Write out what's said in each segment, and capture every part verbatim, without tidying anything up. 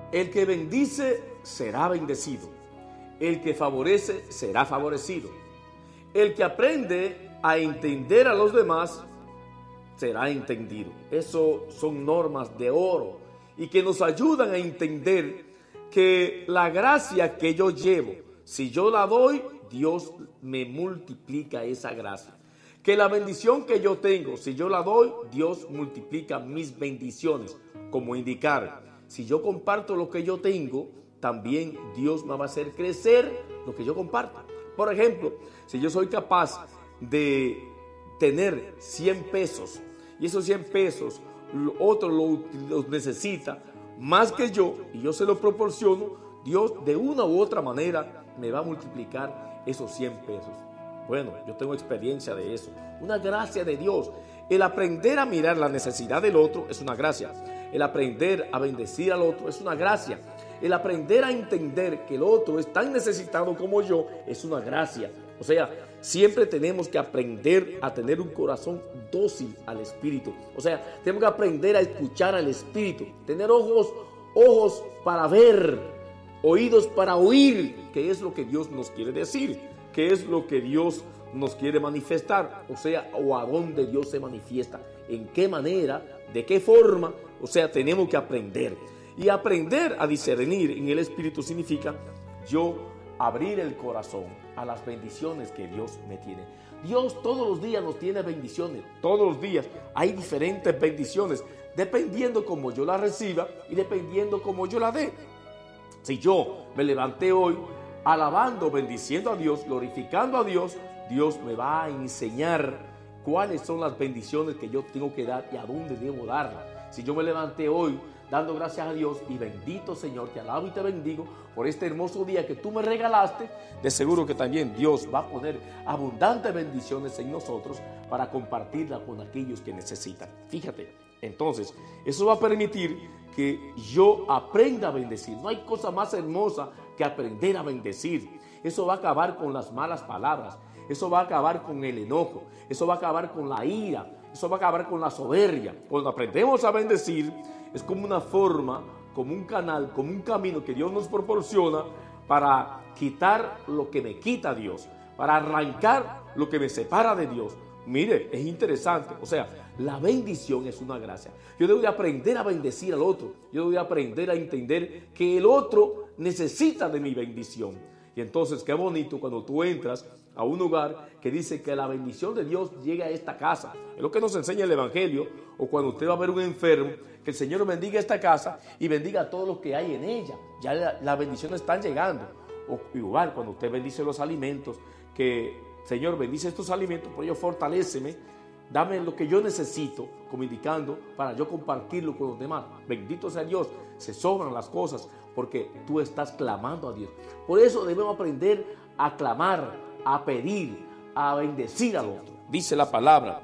El que bendice será bendecido. El que favorece será favorecido. El que aprende a entender a los demás será entendido. Eso son normas de oro y que nos ayudan a entender que la gracia que yo llevo, si yo la doy, Dios me multiplica esa gracia. Que la bendición que yo tengo, si yo la doy, Dios multiplica mis bendiciones. Como indicar, si yo comparto lo que yo tengo, también Dios me va a hacer crecer lo que yo comparto. Por ejemplo, si yo soy capaz de tener cien pesos y esos cien pesos otro lo, lo necesita más que yo y yo se lo proporciono, Dios de una u otra manera me va a multiplicar esos cien pesos. Bueno, yo tengo experiencia de eso. Una gracia de Dios. El aprender a mirar la necesidad del otro es una gracia. El aprender a bendecir al otro es una gracia. El aprender a entender que el otro es tan necesitado como yo es una gracia. O sea, siempre tenemos que aprender a tener un corazón dócil al Espíritu. O sea, tenemos que aprender a escuchar al Espíritu. Tener ojos, ojos para ver, oídos para oír, que es lo que Dios nos quiere decir, que es lo que Dios nos quiere manifestar. O sea, o a dónde Dios se manifiesta, en qué manera, de qué forma. O sea, tenemos que aprender. Y aprender a discernir en el Espíritu significa yo abrir el corazón a las bendiciones que Dios me tiene. Dios todos los días nos tiene bendiciones. Todos los días hay diferentes bendiciones, dependiendo cómo yo la reciba y dependiendo cómo yo la dé. Si yo me levanté hoy alabando, bendiciendo a Dios, glorificando a Dios, Dios me va a enseñar cuáles son las bendiciones que yo tengo que dar y a dónde debo darlas. Si yo me levanté hoy dando gracias a Dios y bendito Señor, te alabo y te bendigo por este hermoso día que tú me regalaste, de seguro que también Dios va a poner abundantes bendiciones en nosotros para compartirla con aquellos que necesitan. Fíjate, entonces, eso va a permitir que yo aprenda a bendecir. No hay cosa más hermosa que aprender a bendecir. Eso va a acabar con las malas palabras. Eso va a acabar con el enojo. Eso va a acabar con la ira. Eso va a acabar con la soberbia. Cuando aprendemos a bendecir, es como una forma, como un canal, como un camino que Dios nos proporciona para quitar lo que me quita Dios, para arrancar lo que me separa de Dios. Mire, es interesante. O sea, la bendición es una gracia. Yo debo de aprender a bendecir al otro. Yo debo de aprender a entender que el otro necesita de mi bendición. Y entonces, qué bonito cuando tú entras a un hogar que dice que la bendición de Dios llega a esta casa. Es lo que nos enseña el Evangelio. O cuando usted va a ver un enfermo, que el Señor bendiga esta casa y bendiga a todos los que hay en ella. Ya las la bendiciones están llegando. O igual, cuando usted bendice los alimentos, que Señor bendice estos alimentos, por ello fortaléceme, dame lo que yo necesito, como indicando, para yo compartirlo con los demás. Bendito sea Dios, se sobran las cosas porque tú estás clamando a Dios. Por eso debemos aprender a clamar, a pedir, a bendecir al otro. Dice la palabra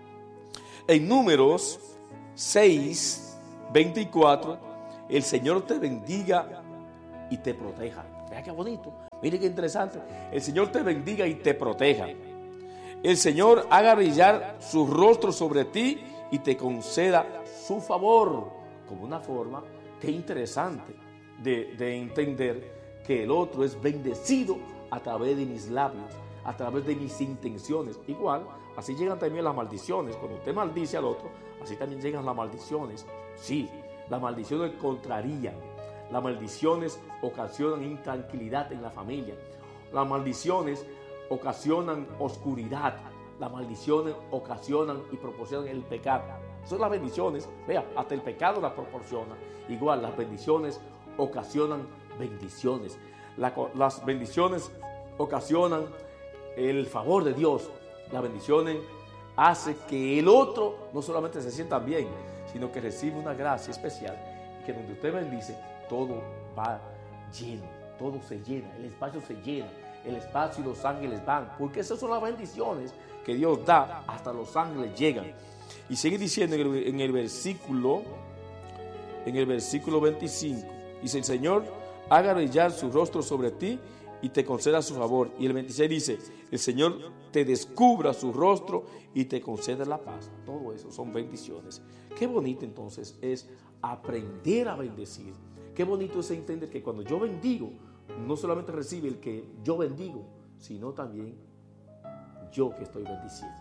en Números seis, veinticuatro, el Señor te bendiga y te proteja. Vea qué bonito, mire qué interesante. El Señor te bendiga y te proteja. El Señor haga brillar su rostro sobre ti y te conceda su favor. Como una forma, qué interesante, de, de entender que el otro es bendecido a través de mis labios, a través de mis intenciones. Igual, así llegan también las maldiciones. Cuando usted maldice al otro, así también llegan las maldiciones. Sí, las maldiciones contrarían. Las maldiciones ocasionan intranquilidad en la familia. Las maldiciones ocasionan oscuridad. Las maldiciones ocasionan y proporcionan el pecado. Son las bendiciones. Vea, hasta el pecado las proporciona. Igual, las bendiciones ocasionan bendiciones. La, las bendiciones ocasionan el favor de Dios. Las bendiciones hacen que el otro no solamente se sienta bien, sino que recibe una gracia especial. Y que donde usted bendice, todo va lleno, todo se llena, el espacio se llena, el espacio y los ángeles van, porque esas son las bendiciones que Dios da, hasta los ángeles llegan. Y sigue diciendo en el, en el versículo, en el versículo veinticinco, dice: el Señor haga brillar su rostro sobre ti y te conceda su favor. Y el veintiséis dice: el Señor te descubra su rostro y te conceda la paz. Todo eso son bendiciones. Qué bonito entonces es aprender a bendecir. Qué bonito es entender que cuando yo bendigo, no solamente recibe el que yo bendigo, sino también yo que estoy bendiciendo.